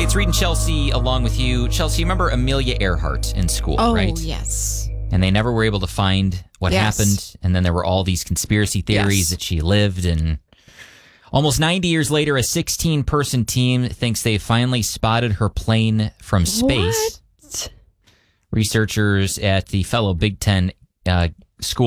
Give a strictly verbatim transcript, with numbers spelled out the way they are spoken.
It's Reed and Chelsea along with you. Chelsea, you remember Amelia Earhart in school, oh, right? Oh, yes. And they never were able to find what yes. happened. And then there were all these conspiracy theories yes. that she lived. And almost ninety years later, a sixteen-person team thinks they finally spotted her plane from space. What? Researchers at the fellow Big Ten uh, school